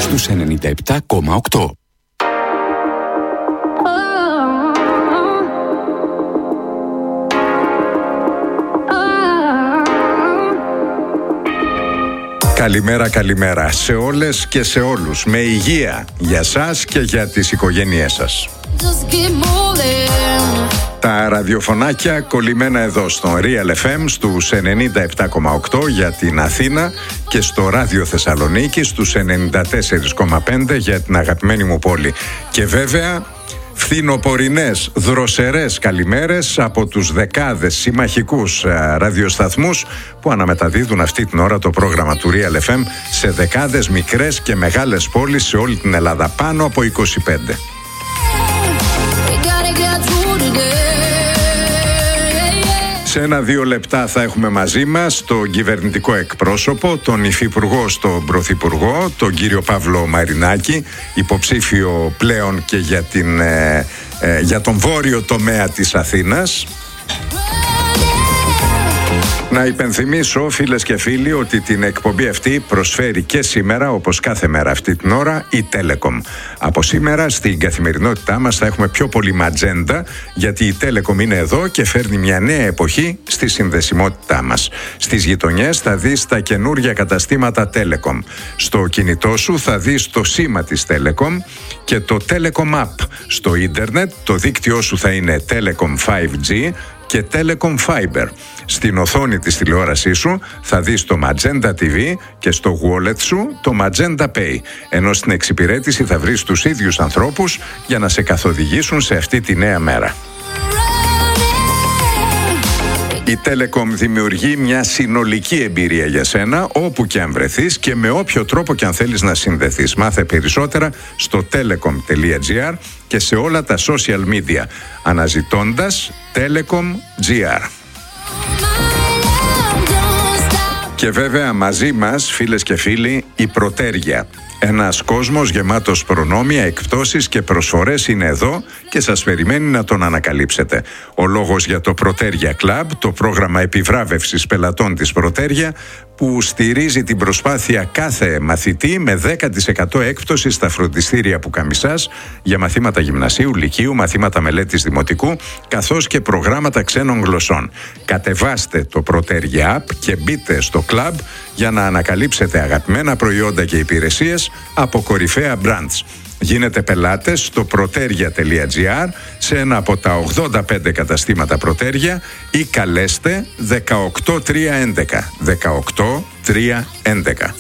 στους 97,8. Καλημέρα σε όλες και σε όλους. Με υγεία για σας και για τις οικογένειές σας. Τα ραδιοφωνάκια κολλημένα εδώ στο Real FM στους 97,8 για την Αθήνα και στο Ράδιο Θεσσαλονίκη στους 94,5 για την αγαπημένη μου πόλη. Και βέβαια φθινοπορεινές, δροσερές καλημέρες από τους δεκάδες συμμαχικούς ραδιοσταθμούς που αναμεταδίδουν αυτή την ώρα το πρόγραμμα του Real FM σε δεκάδες μικρές και μεγάλες πόλεις σε όλη την Ελλάδα, πάνω από 25. Σε 1-2 λεπτά θα έχουμε μαζί μας τον κυβερνητικό εκπρόσωπο, τον υφυπουργό στον πρωθυπουργό, τον κύριο Παύλο Μαρινάκη, υποψήφιο πλέον και για τον βόρειο τομέα της Αθήνας. Να υπενθυμίσω, φίλες και φίλοι, ότι την εκπομπή αυτή προσφέρει και σήμερα, όπως κάθε μέρα αυτή την ώρα, η Telecom. Από σήμερα στην καθημερινότητά μας θα έχουμε πιο πολύ ματζέντα, γιατί η Telecom είναι εδώ και φέρνει μια νέα εποχή στη συνδεσιμότητά μας. Στις γειτονιές θα δεις τα καινούργια καταστήματα Telecom. Στο κινητό σου θα δεις το σήμα της Telecom και το Telecom App. Στο ίντερνετ το δίκτυό σου θα είναι Telecom 5G και Telecom Fiber. Στην οθόνη της τηλεόρασής σου θα δεις το Magenta TV και στο wallet σου το Magenta Pay. Ενώ στην εξυπηρέτηση θα βρεις τους ίδιους ανθρώπους για να σε καθοδηγήσουν σε αυτή τη νέα μέρα. Η Telecom δημιουργεί μια συνολική εμπειρία για σένα όπου και αν βρεθείς και με όποιο τρόπο και αν θέλεις να συνδεθείς. Μάθε περισσότερα στο telecom.gr και σε όλα τα social media αναζητώντας Telecom.gr. Και βέβαια μαζί μας, φίλες και φίλοι, η Πρωτέρια. Ένας κόσμος γεμάτος προνόμια, εκπτώσεις και προσφορές είναι εδώ και σας περιμένει να τον ανακαλύψετε. Ο λόγος για το Πρωτέρια Club, το πρόγραμμα επιβράβευσης πελατών της Πρωτέρια, που στηρίζει την προσπάθεια κάθε μαθητή με 10% έκπτωση στα φροντιστήρια Πουκαμισάς για μαθήματα γυμνασίου, λυκείου, μαθήματα μελέτης δημοτικού, καθώς και προγράμματα ξένων γλωσσών. Κατεβάστε το Πρωτέρια App και μπείτε στο club για να ανακαλύψετε αγαπημένα προϊόντα και υπηρεσίες από κορυφαία brands. Γίνετε πελάτες στο proteria.gr σε ένα από τα 85 καταστήματα Πρωτέρια ή καλέστε 18311. 18311.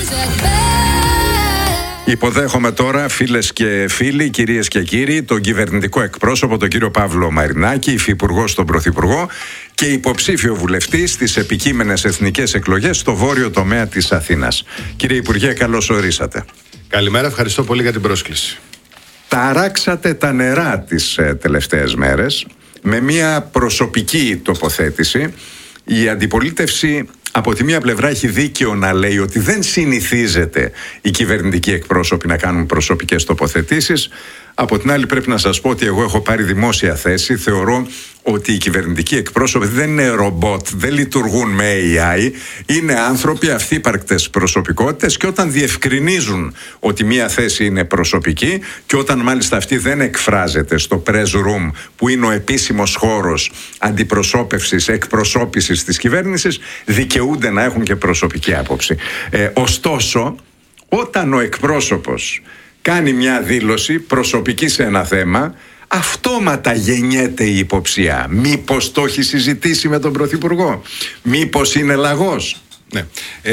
Υποδέχομαι τώρα, φίλες και φίλοι, κυρίες και κύριοι, τον κυβερνητικό εκπρόσωπο, τον κύριο Παύλο Μαρινάκη, υφυπουργό στον πρωθυπουργό και υποψήφιο βουλευτή στις επικείμενες εθνικές εκλογές στο βόρειο τομέα της Αθήνας. Κύριε Υπουργέ, καλώς ορίσατε. Καλημέρα, ευχαριστώ πολύ για την πρόσκληση. Ταράξατε τα νερά τις τελευταίες μέρες με μια προσωπική τοποθέτηση. Η αντιπολίτευση από τη μία πλευρά έχει δίκαιο να λέει ότι δεν συνηθίζεται οι κυβερνητικοί εκπρόσωποι να κάνουν προσωπικές τοποθετήσεις. Από την άλλη πρέπει να σας πω ότι εγώ έχω πάρει δημόσια θέση. Θεωρώ ότι οι κυβερνητικοί εκπρόσωποι δεν είναι ρομπότ, δεν λειτουργούν με AI. Είναι άνθρωποι αυθύπαρκτες προσωπικότητες και όταν διευκρινίζουν ότι μία θέση είναι προσωπική και όταν μάλιστα αυτή δεν εκφράζεται στο press room που είναι ο επίσημος χώρος αντιπροσώπευσης, εκπροσώπησης της κυβέρνησης, δικαιούνται να έχουν και προσωπική άποψη. Ωστόσο, όταν ο εκπρόσωπος κάνει μια δήλωση προσωπική σε ένα θέμα, αυτόματα γεννιέται η υποψία. Μήπως το έχει συζητήσει με τον Πρωθυπουργό? Μήπως είναι λαγός? Ναι.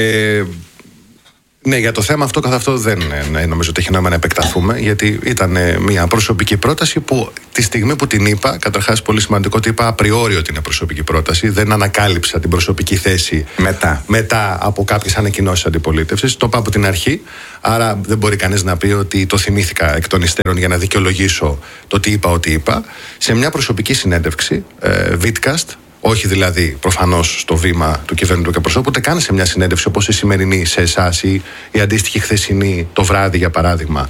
Ναι, για το θέμα αυτό καθ' αυτό δεν νομίζω ότι έχει νόημα να επεκταθούμε, γιατί ήταν μια προσωπική πρόταση που τη στιγμή που την είπα, καταρχάς πολύ σημαντικό ότι είπα απριόριο ότι είναι προσωπική πρόταση, δεν ανακάλυψα την προσωπική θέση μετά από κάποιες ανακοινώσεις αντιπολίτευσης. Το είπα από την αρχή, άρα δεν μπορεί κανείς να πει ότι το θυμήθηκα εκ των υστέρων για να δικαιολογήσω το τι είπα ότι είπα. Σε μια προσωπική συνέντευξη, Vidcast, όχι δηλαδή προφανώς στο βήμα του κυβερνητικού εκπροσώπου, ούτε καν σε μια συνέντευξη όπως η σημερινή σε εσάς ή η αντίστοιχη χθεσινή το βράδυ για παράδειγμα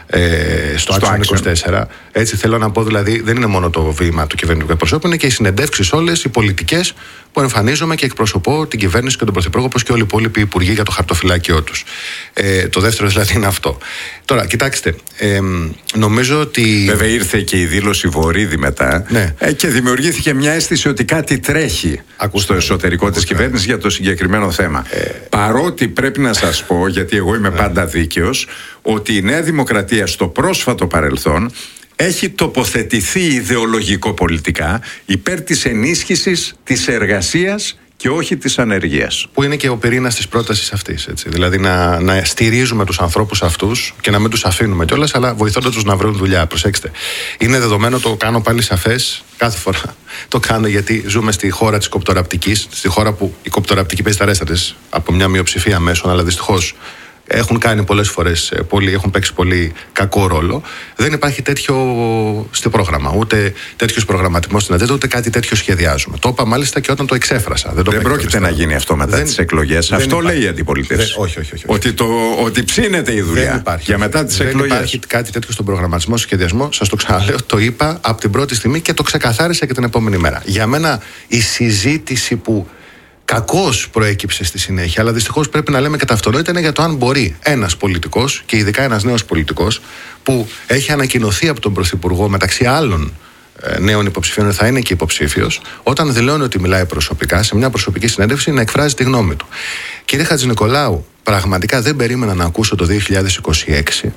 στο Άξιον 24. Έτσι θέλω να πω, δηλαδή, δεν είναι μόνο το βήμα του κυβερνητικού εκπροσώπου, είναι και οι συνεντεύξεις όλες, οι πολιτικές που εμφανίζομαι και εκπροσωπώ την κυβέρνηση και τον Πρωθυπουργό, όπως και όλοι οι υπόλοιποι υπουργοί για το χαρτοφυλάκιό τους. Το δεύτερο δηλαδή είναι αυτό. Τώρα, κοιτάξτε, νομίζω ότι. Βέβαια, ήρθε και η δήλωση Βορίδη μετά, ναι. Και δημιουργήθηκε μια αίσθηση ότι κάτι τρέχει στο εσωτερικό της κυβέρνησης για το συγκεκριμένο θέμα. Παρότι πρέπει να σας πω, γιατί εγώ είμαι πάντα δίκαιος, ότι η Νέα Δημοκρατία στο πρόσφατο παρελθόν έχει τοποθετηθεί ιδεολογικό-πολιτικά υπέρ της ενίσχυσης της εργασίας και όχι της ανεργίας. Που είναι και ο πυρήνας της πρότασης αυτής. Έτσι. Δηλαδή να στηρίζουμε τους ανθρώπους αυτούς και να μην τους αφήνουμε κιόλας, αλλά βοηθώντας τους να βρουν δουλειά. Προσέξτε. Είναι δεδομένο, το κάνω πάλι σαφές, κάθε φορά το κάνω, γιατί ζούμε στη χώρα της κοπτοραπτικής, στη χώρα που η κοπτοραπτική παίζει τα ρέστα της από μια μειοψηφία μέσων, αλλά δυστυχώς έχουν κάνει πολλές φορές, έχουν παίξει πολύ κακό ρόλο. Δεν υπάρχει τέτοιο στο πρόγραμμα, ούτε τέτοιος προγραμματισμός στην ατζέντα, ούτε κάτι τέτοιο σχεδιάζουμε. Το είπα μάλιστα και όταν το εξέφρασα. Δεν πρόκειται να γίνει αυτό μετά τις εκλογές. Αυτό λέει η αντιπολίτευση. Όχι. Ότι ψήνεται η δουλειά για μετά τις εκλογές. Δεν υπάρχει κάτι τέτοιο στον προγραμματισμό, στο σχεδιασμό. Σας το ξαναλέω, το είπα από την πρώτη στιγμή και το ξεκαθάρισα και την επόμενη μέρα. Για μένα η συζήτηση που κακώς προέκυψε στη συνέχεια, αλλά δυστυχώς πρέπει να λέμε και τα αυτονόητα, είναι για το αν μπορεί ένας πολιτικός, και ειδικά ένας νέος πολιτικός, που έχει ανακοινωθεί από τον Πρωθυπουργό μεταξύ άλλων νέων υποψηφίων, θα είναι και υποψήφιος, όταν δηλώνει ότι μιλάει προσωπικά, σε μια προσωπική συνέντευξη, να εκφράζει τη γνώμη του. Κύριε Χατζηνικολάου, πραγματικά δεν περίμενα να ακούσω το 2026,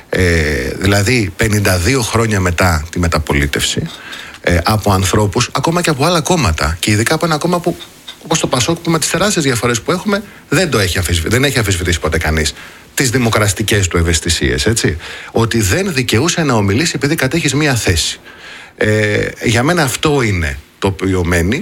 δηλαδή 52 χρόνια μετά τη μεταπολίτευση, από ανθρώπους, ακόμα και από άλλα κόμματα, και ειδικά από ένα κόμμα που, όπως το Πασόκ, που με τις τεράστιες διαφορές που έχουμε, δεν έχει αμφισβητήσει ποτέ κανείς τις δημοκρατικές του ευαισθησίες, έτσι. Ότι δεν δικαιούσε να ομιλήσει επειδή κατέχεις μία θέση. Για μένα αυτό είναι το οποίο μένει,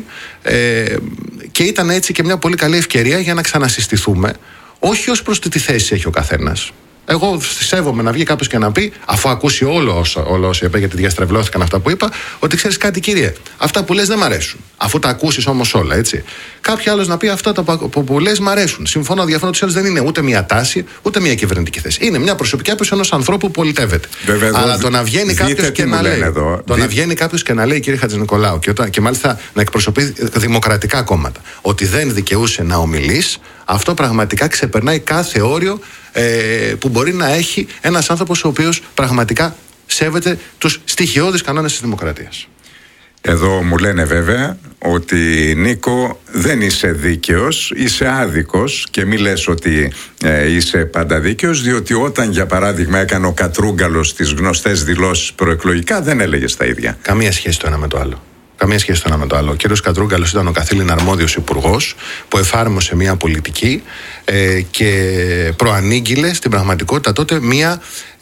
και ήταν έτσι και μια πολύ καλή ευκαιρία για να ξανασυστηθούμε, όχι ως προς τη θέση έχει ο καθένας. Εγώ σέβομαι να βγει κάποιος και να πει, αφού ακούσει όλο όσο είπα, γιατί διαστρεβλώθηκαν αυτά που είπα, ότι ξέρεις κάτι, κύριε, αυτά που λες δεν μ' αρέσουν. Αφού τα ακούσεις όμως όλα, έτσι. Κάποιο άλλος να πει, αυτά που λες μ' αρέσουν. Συμφωνώ, διαφωνώ, τους άλλους δεν είναι ούτε μια τάση, ούτε μια κυβερνητική θέση. Είναι μια προσωπική άποψη ενός ανθρώπου που πολιτεύεται. Βέβαια, αλλά το να βγαίνει κάποιος και να λέει. Να βγαίνει κάποιος και να λέει, κύριε Χατζηνικολάου, και μάλιστα να εκπροσωπεί δημοκρατικά κόμματα, ότι δεν δικαιούσε να ομιλείς, αυτό πραγματικά ξεπερνάει κάθε όριο που μπορεί να έχει ένας άνθρωπος ο οποίος πραγματικά σέβεται τους στοιχειώδεις κανόνες της δημοκρατίας. Εδώ μου λένε βέβαια ότι, Νίκο, δεν είσαι δίκαιος, είσαι άδικος, και μη λες ότι είσαι πάντα δίκαιος, διότι όταν, για παράδειγμα, έκανε ο Κατρούγκαλος τις γνωστές δηλώσεις προεκλογικά, δεν έλεγες τα ίδια. Καμία σχέση το ένα με το άλλο. Καμία σχέση το ένα με το άλλο. Ο κύριος Κατρούγκαλος ήταν ο καθήλυνα αρμόδιος υπουργός που εφάρμοσε μια πολιτική και προανήγγειλε στην πραγματικότητα τότε μια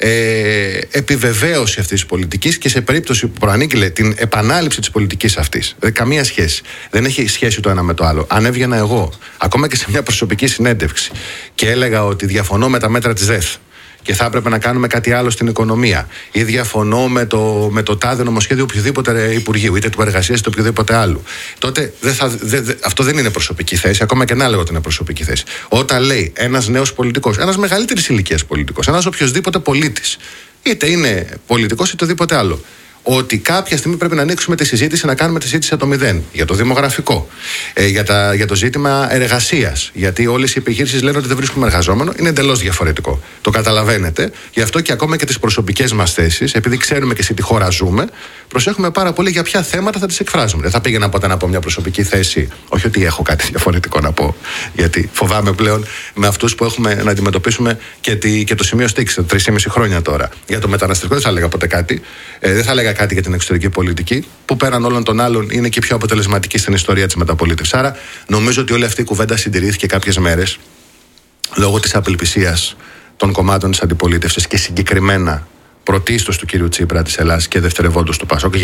επιβεβαίωση αυτής της πολιτικής, και σε περίπτωση που προανήγγειλε την επανάληψη της πολιτικής αυτής. Καμία σχέση. Δεν έχει σχέση το ένα με το άλλο. Αν έβγαινα εγώ, ακόμα και σε μια προσωπική συνέντευξη, και έλεγα ότι διαφωνώ με τα μέτρα της ΔΕΘ και θα έπρεπε να κάνουμε κάτι άλλο στην οικονομία, ή διαφωνώ με το τάδε νομοσχέδιο οποιοδήποτε υπουργείου, είτε του εργασίας είτε οποιοδήποτε άλλου, τότε αυτό δεν είναι προσωπική θέση, ακόμα και να λέγω ότι είναι προσωπική θέση. Όταν λέει ένας νέος πολιτικός, ένας μεγαλύτερης ηλικίας πολιτικός, ένας οποιοδήποτε πολίτης, είτε είναι πολιτικός είτε οτιδήποτε άλλο, ότι κάποια στιγμή πρέπει να ανοίξουμε τη συζήτηση, να κάνουμε τη συζήτηση από το μηδέν για το δημογραφικό, για το ζήτημα εργασίας. Γιατί όλες οι επιχείρησεις λένε ότι δεν βρίσκουμε εργαζόμενο, είναι εντελώς διαφορετικό. Το καταλαβαίνετε. Γι' αυτό και ακόμα και τις προσωπικές μας θέσεις, επειδή ξέρουμε και σε τι χώρα ζούμε, προσέχουμε πάρα πολύ για ποια θέματα θα τις εκφράζουμε. Δεν θα πήγαινα ποτέ να πω μια προσωπική θέση, όχι ότι έχω κάτι διαφορετικό να πω, γιατί φοβάμαι πλέον με αυτούς που έχουμε να αντιμετωπίσουμε και το σημείο στίξης, 3,5 χρόνια τώρα. Για το μεταναστευτικό δεν θα έλεγα ποτέ κάτι. Δεν θα έλεγα κάτι για την εξωτερική πολιτική, που πέραν όλων των άλλων είναι και πιο αποτελεσματική στην ιστορία της μεταπολίτευσης. Άρα, νομίζω ότι όλη αυτή η κουβέντα συντηρήθηκε κάποιες μέρες λόγω της απελπισίας των κομμάτων της αντιπολίτευσης και συγκεκριμένα πρωτίστως του κύριου Τσίπρα της Ελλάδας και δευτερευόντως του Πασόκ.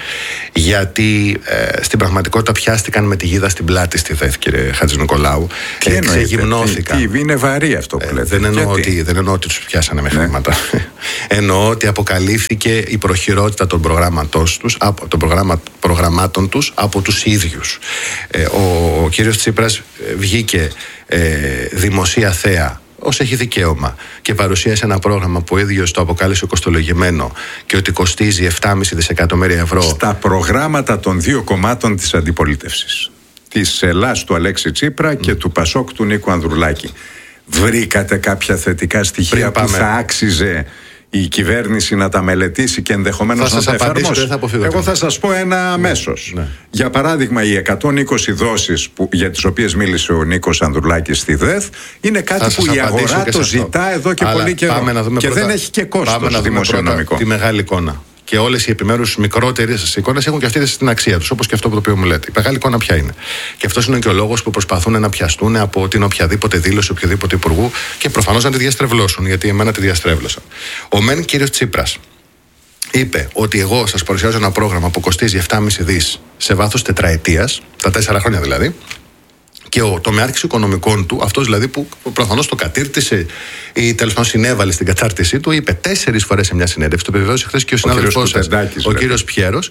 Γιατί στην πραγματικότητα πιάστηκαν με τη γίδα στην πλάτη στη ΔΕΘ, κύριε Χατζηνικολάου. Ξεγυμνώθηκαν. Είναι βαρύ αυτό που λέτε. Δεν εννοώ ότι τους πιάσανε με χρήματα. Εννοώ ότι αποκαλύφθηκε η προχειρότητα των προγραμμάτων τους από τους ίδιους. Ο κύριος Τσίπρας βγήκε δημοσία θέα ως έχει δικαίωμα και παρουσίασε ένα πρόγραμμα που ο ίδιος το αποκάλεσε κοστολογημένο και ότι κοστίζει 7,5 δισεκατομμύρια ευρώ. Στα προγράμματα των δύο κομμάτων της αντιπολίτευσης, της Ελλάς του Αλέξη Τσίπρα και του Πασόκ του Νίκου Ανδρουλάκη, βρήκατε κάποια θετικά στοιχεία που θα άξιζε η κυβέρνηση να τα μελετήσει και ενδεχομένως να τα εφαρμόσει? Εγώ θα σας πω ένα αμέσως. Ναι. Για παράδειγμα, οι 120 δόσεις για τις οποίες μίλησε ο Νίκος Ανδρουλάκης στη ΔΕΘ είναι κάτι που η αγορά το ζητά εδώ και πολύ καιρό. Και δεν έχει και κόστος δημοσιονομικό. Τη μεγάλη εικόνα. Και όλες οι επιμέρους μικρότερες εικόνες έχουν και αυτές την αξία τους, όπως και αυτό που το οποίο μου λέτε. Η μεγάλη εικόνα ποια είναι? Και αυτός είναι και ο λόγος που προσπαθούν να πιαστούν από την οποιαδήποτε δήλωση οποιοδήποτε υπουργού και προφανώς να τη διαστρεβλώσουν, γιατί εμένα τη διαστρέβλωσαν. Ο μεν κύριος Τσίπρας είπε ότι εγώ σας παρουσιάζω ένα πρόγραμμα που κοστίζει 7,5 δις σε βάθος τετραετίας, τα 4 χρόνια δηλαδή. Και ο τομεάρχης οικονομικών του, αυτός δηλαδή που προφανώς το κατήρτισε ή τέλος πάντων συνέβαλε στην κατάρτισή του, είπε 4 φορές σε μια συνέντευξη, το επιβεβαίωσε χθες και ο συνάδελφός σας, ο κύριος Πιέρος,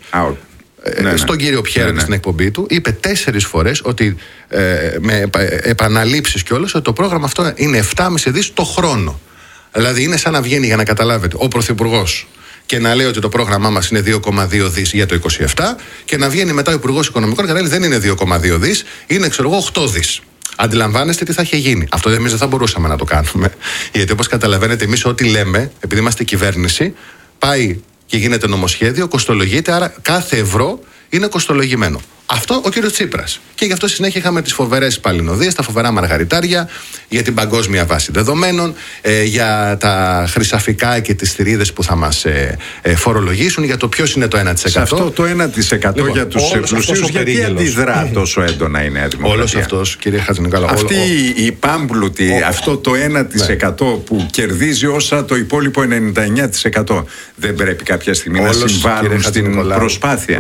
στον κύριο Πιέρο στην εκπομπή του, είπε 4 φορές ότι με επαναλήψεις κιόλας ότι το πρόγραμμα αυτό είναι 7,5 δις το χρόνο. Δηλαδή είναι σαν να βγαίνει, για να καταλάβετε, ο Πρωθυπουργός και να λέει ότι το πρόγραμμά μας είναι 2,2 δις για το 27 και να βγαίνει μετά ο Υπουργός Οικονομικών και να λέει δεν είναι 2,2 δις, είναι 8 δις. Αντιλαμβάνεστε τι θα είχε γίνει? Αυτό εμείς δεν θα μπορούσαμε να το κάνουμε. Γιατί όπως καταλαβαίνετε, εμείς ό,τι λέμε, επειδή είμαστε κυβέρνηση, πάει και γίνεται νομοσχέδιο, κοστολογείται, άρα κάθε ευρώ είναι κοστολογημένο. Αυτό ο κύριος Τσίπρας. Και γι' αυτό συνέχεια είχαμε τις φοβερές παλινοδίες, τα φοβερά μαργαριτάρια, για την παγκόσμια βάση δεδομένων, για τα χρυσαφικά και τις θηρίδες που θα μας φορολογήσουν, για το ποιος είναι το 1%. Σε αυτό το 1% λοιπόν, για τους πλουσίους, γιατί αντιδρά τόσο έντονα η Νέα Δημοκρατία? Όλος αυτός, κύριε Χατζηνικόλαου. Αυτή η πάμπλουτη, αυτό το 1% που κερδίζει όσα το υπόλοιπο 99%, δεν πρέπει κάποια στιγμή να συμβάλλουν στην προσπάθεια?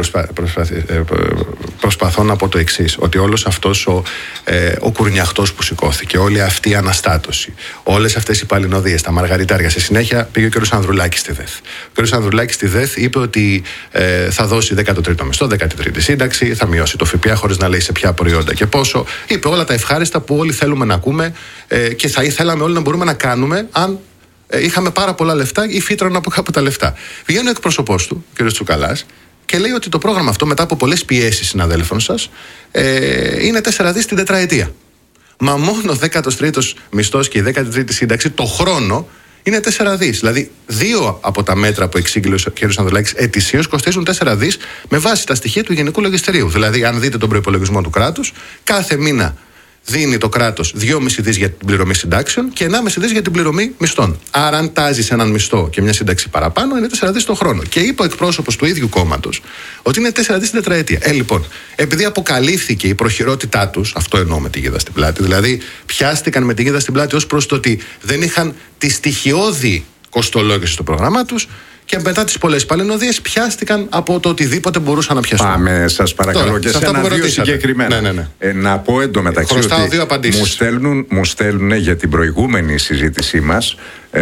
Προσπαθώ να πω το εξής, ότι όλος αυτός ο κουρνιαχτός που σηκώθηκε, όλη αυτή η αναστάτωση, όλες αυτές οι παλινοδίες, τα μαργαριτάρια, σε συνέχεια πήγε ο κ. Ανδρουλάκης στη ΔΕΘ. Ο κ. Ανδρουλάκης στη ΔΕΘ είπε ότι θα δώσει 13ο μισθό, 13η σύνταξη, θα μειώσει το ΦΠΑ χωρίς να λέει σε ποια προϊόντα και πόσο. Είπε όλα τα ευχάριστα που όλοι θέλουμε να ακούμε και θα ήθελαμε όλοι να μπορούμε να κάνουμε αν είχαμε πάρα πολλά λεφτά ή φύτρωναν από κάπου τα λεφτά. Βγαίνει ο εκπρόσωπός του, κ. Τσουκαλάς, και λέει ότι το πρόγραμμα αυτό, μετά από πολλές πιέσεις συναδέλφων σας, είναι 4 δις την τετραετία. Μα μόνο ο 13ος μισθός και η 13η σύνταξη το χρόνο είναι 4 δις. Δηλαδή, 2 από τα μέτρα που εξήγηλε ο κ. Ανδρουλάκης ετησίως κοστίζουν 4 δις με βάση τα στοιχεία του Γενικού Λογιστηρίου. Δηλαδή, αν δείτε τον προϋπολογισμό του κράτους, κάθε μήνα δίνει το κράτος 2,5 δις για την πληρωμή συντάξεων και 1,5 δις για την πληρωμή μισθών. Άρα, αν τάζεις έναν μισθό και μια σύνταξη παραπάνω, είναι 4 δις το χρόνο. Και είπε ο εκπρόσωπος του ίδιου κόμματος ότι είναι 4 δις την τετραετία. Λοιπόν, επειδή αποκαλύφθηκε η προχειρότητά τους, αυτό εννοώ με τη γίδα στην πλάτη, δηλαδή πιάστηκαν με τη γίδα στην πλάτη ως προς το ότι δεν είχαν τη στοιχειώδη κοστολόγηση στο πρόγραμμά τους. Και μετά τις πολλές παλαινοδίες πιάστηκαν από το οτιδήποτε μπορούσαν να πιαστούν. Πάμε, σας παρακαλώ, τώρα, και σε ένα-δύο συγκεκριμένα. Ναι. Να πω εντωμεταξύ ότι μου στέλνουν για την προηγούμενη συζήτησή μας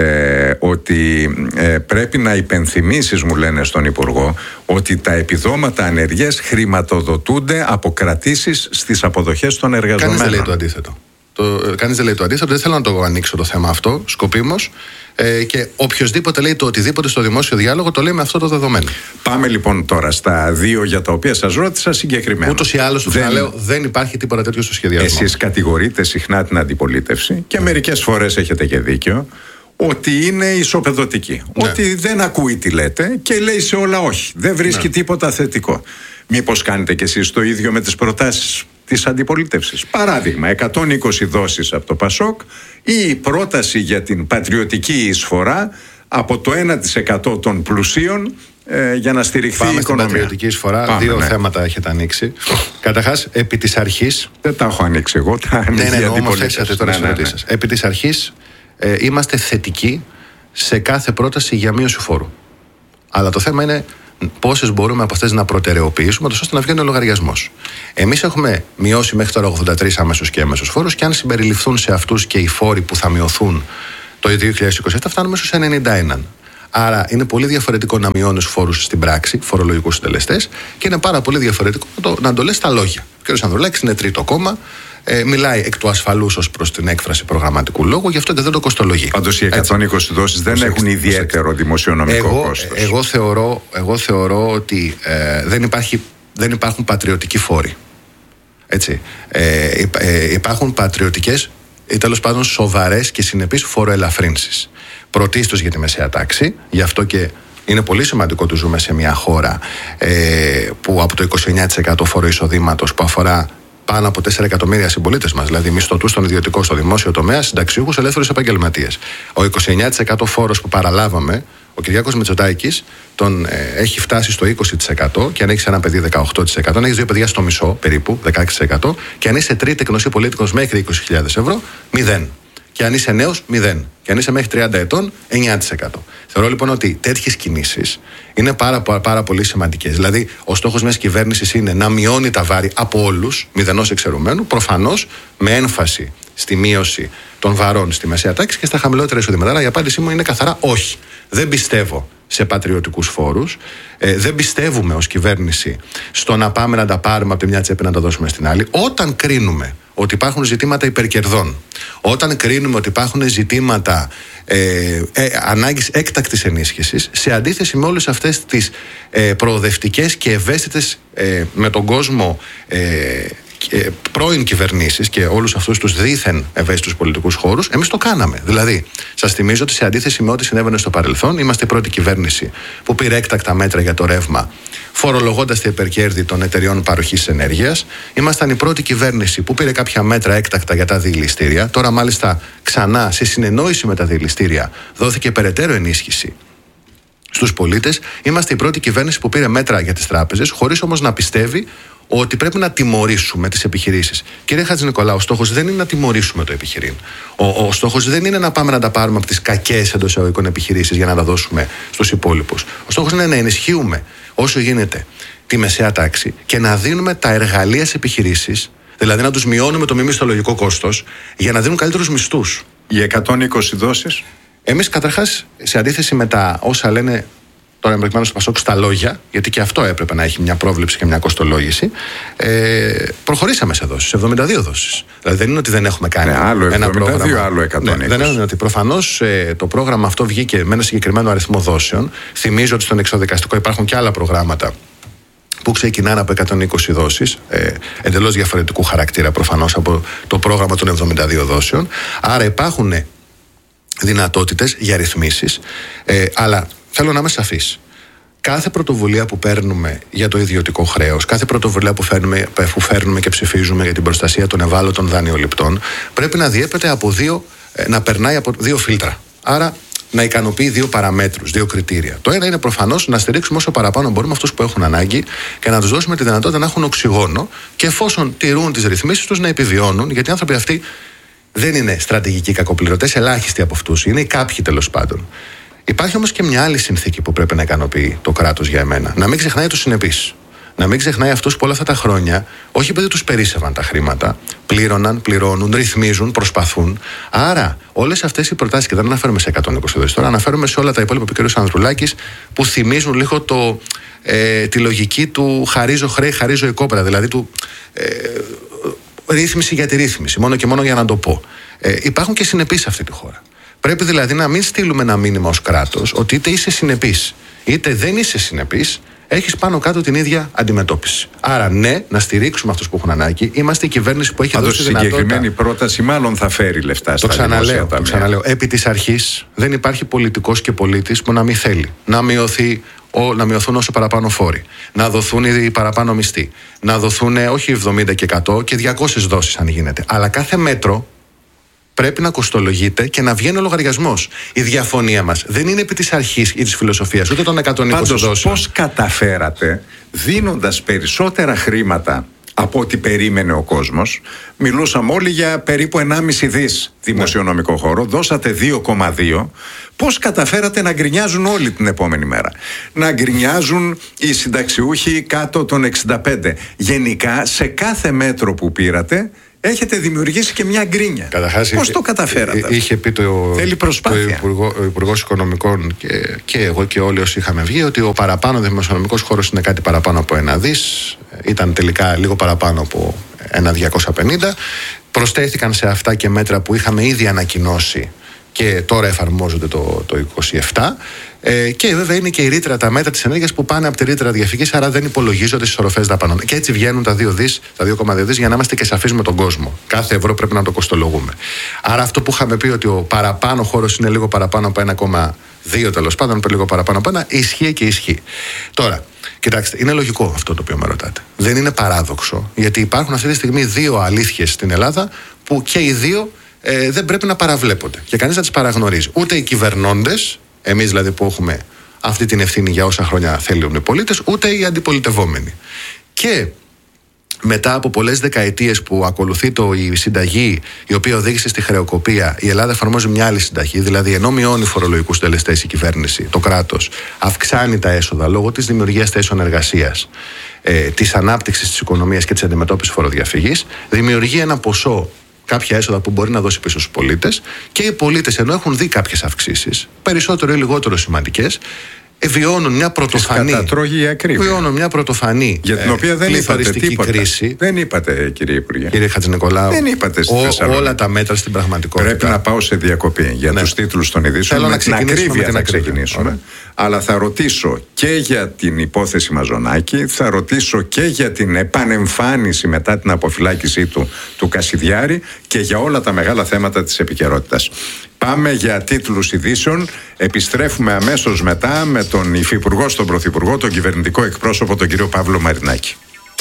ότι πρέπει να υπενθυμίσεις, μου λένε στον Υπουργό, ότι τα επιδόματα ανεργίας χρηματοδοτούνται από κρατήσεις στις αποδοχές των εργαζομένων. Κανείς δεν λέει το αντίθετο. Κανείς δεν λέει το αντίθετο, δεν θέλω να το ανοίξω το θέμα αυτό σκοπίμως. Και οποιοδήποτε λέει το οτιδήποτε στο δημόσιο διάλογο το λέει με αυτό το δεδομένο. Πάμε λοιπόν τώρα στα 2 για τα οποία σας ρώτησα συγκεκριμένα. Ούτως ή άλλως, δεν υπάρχει τίποτα τέτοιο στο σχεδιασμό. Εσείς κατηγορείτε συχνά την αντιπολίτευση και μερικές φορές έχετε και δίκιο, ότι είναι ισοπεδωτική. Ναι. Ότι δεν ακούει τι λέτε και λέει σε όλα όχι. Δεν βρίσκει τίποτα θετικό. Μήπως κάνετε κι εσείς το ίδιο με τις προτάσεις της αντιπολίτευσης? Παράδειγμα, 120 δόσεις από το Πασόκ ή η πρόταση για την πατριωτική εισφορά από το 1% των πλουσίων για να στηριχθεί η οικονομία. Στην πατριωτική εισφορά, δύο θέματα έχετε ανοίξει. Καταρχάς, επί της αρχής. Δεν τα έχω ανοίξει εγώ, τα ανοίξει η αντιπολίτευση. Επί της αρχής είμαστε θετικοί σε κάθε πρόταση για μείωση φόρου. Αλλά το θέμα είναι πόσες μπορούμε από αυτές να προτεραιοποιήσουμε, ώστε να βγαίνει ο λογαριασμός. Εμείς έχουμε μειώσει μέχρι τώρα 83 άμεσους και έμεσους φόρους, και αν συμπεριληφθούν σε αυτούς και οι φόροι που θα μειωθούν το 2027, φτάνουμε στους 91. Άρα είναι πολύ διαφορετικό να μειώνεις φόρους στην πράξη, φορολογικούς συντελεστές, και είναι πάρα πολύ διαφορετικό να το λες στα λόγια. Ο κ. Ανδρουλάκης είναι τρίτο κόμμα, μιλάει εκ του ασφαλούς ως προς την έκφραση προγραμματικού λόγου, γι' αυτό και δεν το κοστολογεί. Πάντως οι 120 δόσεις δεν έχουν ιδιαίτερο δημοσιονομικό κόστος. Εγώ θεωρώ ότι δεν υπάρχουν πατριωτικοί φόροι. Έτσι. Υπάρχουν πατριωτικές ή τέλος πάντων σοβαρές και συνεπείς φοροελαφρύνσεις. Πρωτίστως για τη μεσαία τάξη, γι' αυτό και είναι πολύ σημαντικό ότι ζούμε σε μια χώρα που από το 29% φόρο εισοδήματος που αφορά πάνω από 4 εκατομμύρια συμπολίτες μας, δηλαδή μισθωτούς στον ιδιωτικό, στο δημόσιο τομέα, συνταξιούχους, ελεύθερους επαγγελματίες. Ο 29% φόρος που παραλάβαμε, ο Κυριάκος Μητσοτάκης τον έχει φτάσει στο 20% και αν έχεις ένα παιδί 18%, αν έχεις 2 παιδιά στο μισό περίπου 16% και αν είσαι τρίτη εκνοσή πολίτικος μέχρι 20.000 ευρώ 0%. Και αν είσαι νέος 0%. Και αν είσαι μέχρι 30 ετών 9%. Θεωρώ λοιπόν ότι τέτοιες κινήσεις είναι πάρα πολύ σημαντικές. Δηλαδή, ο στόχος μιας κυβέρνησης είναι να μειώνει τα βάρη από όλους, μηδενός εξαιρουμένου, προφανώς με έμφαση στη μείωση των βαρών στη μεσαία τάξη και στα χαμηλότερα εισοδήματα. Άρα η απάντησή μου είναι καθαρά όχι. Δεν πιστεύω σε πατριωτικούς φόρους. Δεν πιστεύουμε ως κυβέρνηση στο να πάμε να τα πάρουμε από τη μια τσέπη να τα δώσουμε στην άλλη. Όταν κρίνουμε ότι υπάρχουν ζητήματα υπερκερδών, όταν κρίνουμε ότι υπάρχουν ζητήματα ανάγκης έκτακτης ενίσχυσης, σε αντίθεση με όλες αυτές τις προοδευτικές και ευαίσθητες με τον κόσμο πρώην κυβερνήσεις και όλους αυτούς τους δίθεν ευαίσθητους πολιτικούς χώρους, εμείς το κάναμε. Δηλαδή, σας θυμίζω ότι σε αντίθεση με ό,τι συνέβαινε στο παρελθόν, είμαστε η πρώτη κυβέρνηση που πήρε έκτακτα μέτρα για το ρεύμα, φορολογώντας τα υπερκέρδη των εταιριών παροχής ενέργειας. Ήμασταν η πρώτη κυβέρνηση που πήρε κάποια μέτρα έκτακτα για τα διελιστήρια. Τώρα, μάλιστα, ξανά σε συνεννόηση με τα διελιστήρια, δόθηκε περαιτέρω ενίσχυση στους πολίτες. Είμαστε η πρώτη κυβέρνηση που πήρε μέτρα για τις τράπεζες, χωρίς όμως να πιστεύει ότι πρέπει να τιμωρήσουμε τις επιχειρήσεις. Κύριε Χατζηνικολάου, ο στόχος δεν είναι να τιμωρήσουμε το επιχειρήν. Ο στόχος δεν είναι να πάμε να τα πάρουμε από τις κακές εντός εισαγωγικών επιχειρήσεις για να τα δώσουμε στους υπόλοιπους. Ο στόχος είναι να ενισχύουμε όσο γίνεται τη μεσαία τάξη και να δίνουμε τα εργαλεία στις επιχειρήσεις, δηλαδή να τους μειώνουμε το μη μισθολογικό κόστος για να δίνουν καλύτερους μισθούς. Οι 120 δόσεις. Εμείς καταρχάς, σε αντίθεση με τα όσα λένε τώρα εμπρεκειμένως στο Πασόκ στα λόγια, γιατί και αυτό έπρεπε να έχει μια πρόβλεψη και μια κοστολόγηση, προχωρήσαμε σε δόσεις, 72 δόσεις. Δηλαδή δεν είναι ότι δεν έχουμε κάνει ένα πρόγραμμα. Άλλο 120. Ναι, δεν είναι ότι προφανώς το πρόγραμμα αυτό βγήκε με ένα συγκεκριμένο αριθμό δόσεων. Θυμίζω ότι στον εξοδικαστικό υπάρχουν και άλλα προγράμματα που ξεκινάνε από 120 δόσεις, εντελώς διαφορετικού χαρακτήρα προφανώς από το πρόγραμμα των 72 δόσεων. Άρα υπάρχουν δυνατότητες για ρυθμίσεις, αλλά θέλω να είμαι σαφής. Κάθε πρωτοβουλία που παίρνουμε για το ιδιωτικό χρέος, κάθε πρωτοβουλία που φέρνουμε και ψηφίζουμε για την προστασία των ευάλωτων δανειοληπτών, πρέπει να διέπεται να περνάει από 2 φίλτρα. Άρα να ικανοποιεί 2 παραμέτρους, 2 κριτήρια. Το ένα είναι προφανώς να στηρίξουμε όσο παραπάνω μπορούμε αυτούς που έχουν ανάγκη και να τους δώσουμε τη δυνατότητα να έχουν οξυγόνο και εφόσον τηρούν τις ρυθμίσεις τους να επιβιώνουν, γιατί οι άνθρωποι αυτοί δεν είναι στρατηγικοί κακοπληρωτές, ελάχιστοι από αυτούς είναι, ή κάποιοι τέλος πάντων. Υπάρχει όμως και μια άλλη συνθήκη που πρέπει να ικανοποιεί το κράτος για εμένα. Να μην ξεχνάει τους συνεπείς. Να μην ξεχνάει αυτούς που όλα αυτά τα χρόνια, όχι επειδή τους περίσσευαν τα χρήματα, πληρώνουν, ρυθμίζουν, προσπαθούν. Άρα, όλες αυτές οι προτάσεις, και δεν αναφέρομαι σε 120 δόσεις τώρα, αναφέρομαι σε όλα τα υπόλοιπα που είπε ο κ. Ανδρουλάκης, που θυμίζουν λίγο τη λογική του χαρίζω χρέη, χαρίζω οικόπεδα. Δηλαδή του ρύθμιση για τη ρύθμιση, μόνο και μόνο για να το πω. Υπάρχουν και συνεπείς σε αυτή τη χώρα. Πρέπει δηλαδή να μην στείλουμε ένα μήνυμα ως κράτος ότι είτε είσαι συνεπής είτε δεν είσαι συνεπής, έχεις πάνω κάτω την ίδια αντιμετώπιση. Άρα, ναι, να στηρίξουμε αυτούς που έχουν ανάγκη. Είμαστε η κυβέρνηση που έχει δώσει τη δυνατότητα. Η συγκεκριμένη πρόταση μάλλον θα φέρει λεφτά στα δημόσια ταμεία. Το ξαναλέω. Επί της αρχής δεν υπάρχει πολιτικός και πολίτης που να μην θέλει να μειωθούν όσο παραπάνω φόροι, να δοθούν οι παραπάνω μισθοί, να δοθούν όχι 70 και 100 και 200 δόσεις αν γίνεται. Αλλά κάθε μέτρο πρέπει να κοστολογείται και να βγαίνει ο λογαριασμός. Η διαφωνία μας δεν είναι επί της αρχής ή της φιλοσοφίας, ούτε των 120 δόσεων. Πώς καταφέρατε, δίνοντας περισσότερα χρήματα από ό,τι περίμενε ο κόσμος, μιλούσαμε όλοι για περίπου 1,5 δις δημοσιονομικό χώρο, δώσατε 2,2, πώς καταφέρατε να γκρινιάζουν όλοι την επόμενη μέρα? Να γκρινιάζουν οι συνταξιούχοι κάτω των 65. Γενικά, σε κάθε μέτρο που πήρατε, έχετε δημιουργήσει και μια γκρίνια. Πώς το καταφέρατε? Είχε πει θέλει προσπάθεια. Ο Υπουργός Οικονομικών και εγώ και όλοι όσοι είχαμε βγει ότι ο παραπάνω δημοσιονομικός χώρος είναι κάτι παραπάνω από 1 δις. Ήταν τελικά λίγο παραπάνω από ένα 250. Προσθέθηκαν σε αυτά και μέτρα που είχαμε ήδη ανακοινώσει και τώρα εφαρμόζονται το 27. Και βέβαια είναι και η ρήτρα, τα μέτρα της ενέργειας που πάνε από τη ρήτρα διαφυγής, άρα δεν υπολογίζονται στις οροφές δαπανών. Και έτσι βγαίνουν τα 2,2 δις για να είμαστε και σαφείς με τον κόσμο. Κάθε ευρώ πρέπει να το κοστολογούμε. Άρα αυτό που είχαμε πει ότι ο παραπάνω χώρος είναι λίγο παραπάνω από 1,2 τέλος πάντων, λίγο παραπάνω από 1, ισχύει και ισχύει. Τώρα, κοιτάξτε, είναι λογικό αυτό το οποίο με ρωτάτε. Δεν είναι παράδοξο, γιατί υπάρχουν αυτή τη στιγμή δύο αλήθειες στην Ελλάδα που και οι δύο δεν πρέπει να παραβλέπονται και κανείς να τις παραγνωρίζει. Ούτε οι κυβερνώντες, εμείς δηλαδή που έχουμε αυτή την ευθύνη για όσα χρόνια θέλουν οι πολίτες, ούτε οι αντιπολιτευόμενοι. Και μετά από πολλές δεκαετίες που ακολουθεί η συνταγή η οποία οδήγησε στη χρεοκοπία, η Ελλάδα εφαρμόζει μια άλλη συνταγή. Δηλαδή, ενώ μειώνει φορολογικούς τελεστές η κυβέρνηση, το κράτος, αυξάνει τα έσοδα λόγω της δημιουργίας θέσεων εργασίας, της ανάπτυξης της οικονομίας και της αντιμετώπισης φοροδιαφυγής, δημιουργεί ένα ποσό, κάποια έσοδα που μπορεί να δώσει πίσω στους πολίτες, και οι πολίτες, ενώ έχουν δει κάποιες αυξήσεις, περισσότερο ή λιγότερο σημαντικές, βιώνουν μια πρωτοφανή για την οποία δεν είπατε τίποτα. Κρίση. Δεν είπατε, κύριε Υπουργέ. Κύριε Χατζηνικολάου, δεν είπατε όλα τα μέτρα στην πραγματικότητα. Πρέπει να πάω σε διακοπή για τους τίτλους των ειδήσεων. Θέλω με την ακρίβεια θα ξεκινήσουμε. Αλλά θα ρωτήσω και για την υπόθεση Μαζονάκη, θα ρωτήσω και για την επανεμφάνιση μετά την αποφυλάκησή του Κασιδιάρη και για όλα τα μεγάλα θέματα της επικαιρότητας. Πάμε για τίτλους ειδήσεων. Επιστρέφουμε αμέσως μετά με τον υφυπουργό στον πρωθυπουργό, τον κυβερνητικό εκπρόσωπο, τον κύριο Παύλο Μαρινάκη.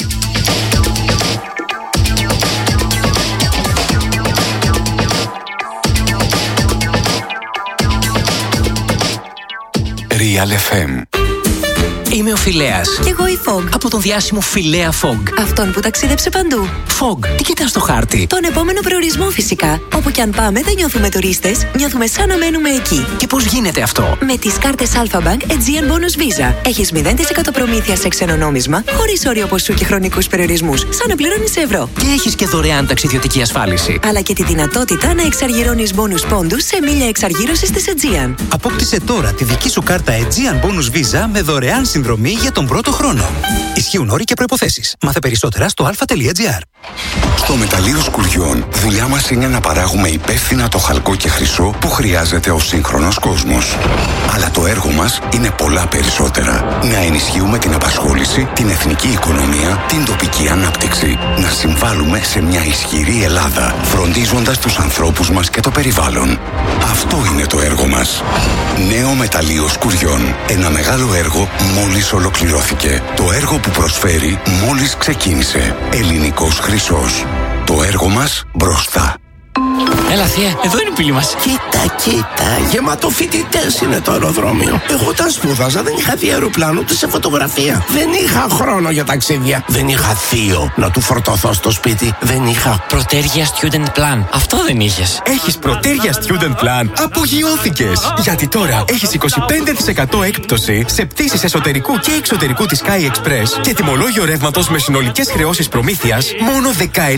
Real FM. Είμαι ο Φιλέας. Κι εγώ η Fog. Από τον διάσημο Φιλέα Fog. Αυτόν που ταξίδεψε παντού. Fog, τι κοιτάς στο χάρτη? Τον επόμενο προορισμό φυσικά. Όπου κι αν πάμε δεν νιώθουμε τουρίστες, νιώθουμε σαν να μένουμε εκεί. Και πώς γίνεται αυτό? Με τις κάρτες Alpha Bank Aegean Bonus Visa. Έχεις 0% προμήθεια σε ξένο νόμισμα, χωρίς όριο ποσού και χρονικούς περιορισμούς, σαν να πληρώνεις ευρώ. Και έχεις και δωρεάν ταξιδιωτική ασφάλιση. Αλλά και τη δυνατότητα να εξαργυρώνεις bonus πόντους σε μίλια εξαργύρωσης της Aegean. Απόκτησε τώρα τη δική σου κάρτα Aegean Bonus Visa με δωρεάν συνδρομή για τον πρώτο χρόνο. Ισχύουν όροι και προϋποθέσεις. Μάθε περισσότερα στο alpha.gr. Στο Μεταλλείο Σκουριών, δουλειά μας είναι να παράγουμε υπεύθυνα το χαλκό και χρυσό που χρειάζεται ο σύγχρονος κόσμος. Αλλά το έργο μας είναι πολλά περισσότερα. Να ενισχύουμε την απασχόληση, την εθνική οικονομία, την τοπική ανάπτυξη. Να συμβάλλουμε σε μια ισχυρή Ελλάδα, φροντίζοντας τους ανθρώπους μας και το περιβάλλον. Αυτό είναι το έργο μας. Νέο Μεταλλείο Σκουριών. Ένα μεγάλο έργο μόλις ολοκληρώθηκε. Το έργο που προσφέρει μόλις ξεκίνησε. Ελληνικός χρυσός. Το έργο μας μπροστά. Έλα θεία, εδώ είναι η πύλη μας. Κοίτα, γεμάτο φοιτητές είναι το αεροδρόμιο. Εγώ όταν σπούδαζα δεν είχα δει αεροπλάνο ούτε σε φωτογραφία. Δεν είχα χρόνο για ταξίδια. Δεν είχα θείο να του φορτωθώ στο σπίτι. Δεν είχα Πρωτέργεια Student Plan. Αυτό δεν είχες. Έχεις Πρωτέργεια Student Plan. Απογειώθηκες! Γιατί τώρα έχεις 25% έκπτωση σε πτήσεις εσωτερικού και εξωτερικού της Sky Express και τιμολόγιο ρεύματος με συνολικές χρεώσεις προμήθειας μόνο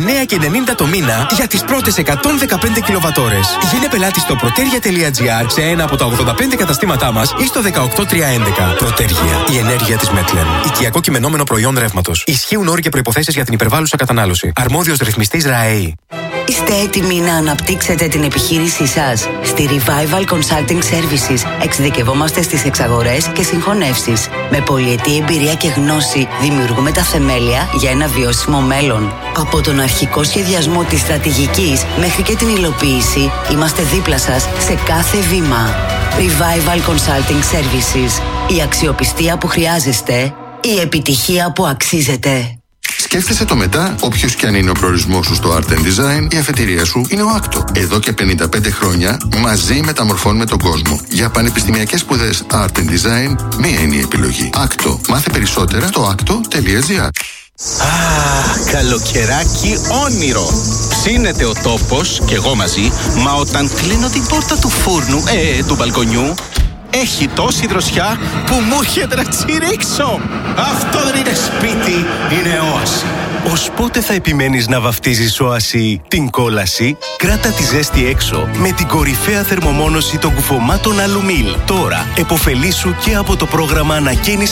19,90 το μήνα για τις πρώτες 115 κιλοβατόρες. Γίνε πελάτη στο protergia.gr σε ένα από τα 85 καταστήματά μας ή στο 18311. Πρωτέργεια. Η ενέργεια της Μέτλεν. Οικιακό κειμενόμενο προϊόν ρεύματος. Ισχύουν όροι και προϋποθέσεις για την υπερβάλλουσα κατανάλωση. Αρμόδιος ρυθμιστής ΡΑΕΗ. Είστε έτοιμοι να αναπτύξετε την επιχείρησή σας? Στη Revival Consulting Services εξειδικευόμαστε στις εξαγορές και συγχωνεύσεις. Με πολυετή εμπειρία και γνώση δημιουργούμε τα θεμέλια για ένα βιώσιμο μέλλον. Από τον αρχικό σχεδιασμό της στρατηγικής μέχρι και την υλοποίηση, είμαστε δίπλα σας σε κάθε βήμα. Revival Consulting Services. Η αξιοπιστία που χρειάζεστε, η επιτυχία που αξίζετε. Σκέφτεσαι το μετά, όποιος και αν είναι ο προορισμός σου στο Art and Design, η αφετηρία σου είναι ο Άκτο. Εδώ και 55 χρόνια μαζί μεταμορφώνουμε τον κόσμο. Για πανεπιστημιακές σπουδές Art and Design, μία είναι η επιλογή. Άκτο. Μάθε περισσότερα στο akto.gr. Καλοκαιράκι όνειρο. Ψήνεται ο τόπος και εγώ μαζί, μα όταν κλείνω την πόρτα του φούρνου, του μπαλκονιού, έχει τόση δροσιά που μου έρχεται να τσιρίξω. Αυτό δεν είναι σπίτι, είναι όαση. Ως πότε θα επιμένεις να βαφτίζεις όαση την κόλαση? Κράτα τη ζέστη έξω με την κορυφαία θερμομόνωση των κουφωμάτων Αλουμίλ. Τώρα, εποφελήσου και από το πρόγραμμα ανακαίνιση